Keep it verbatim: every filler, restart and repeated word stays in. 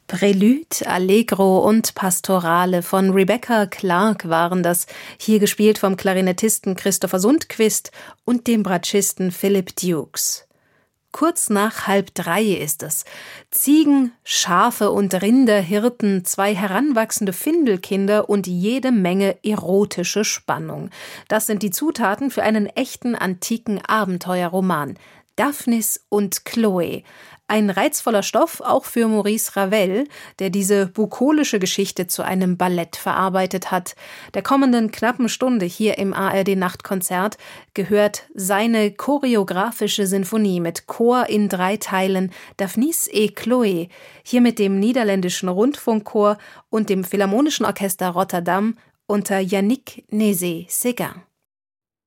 Prelude, Allegro und Pastorale von Rebecca Clark waren das, hier gespielt vom Klarinettisten Christopher Sundquist und dem Bratschisten Philip Dukes. Kurz nach halb drei ist es. Ziegen, Schafe und Rinder hirten, zwei heranwachsende Findelkinder und jede Menge erotische Spannung. Das sind die Zutaten für einen echten antiken Abenteuerroman. Daphnis und Chloe. Ein reizvoller Stoff auch für Maurice Ravel, der diese bukolische Geschichte zu einem Ballett verarbeitet hat. Der kommenden knappen Stunde hier im A R D-Nachtkonzert gehört seine choreografische Sinfonie mit Chor in drei Teilen Daphnis et Chloé, hier mit dem niederländischen Rundfunkchor und dem Philharmonischen Orchester Rotterdam unter Yannick Nézet-Séguin.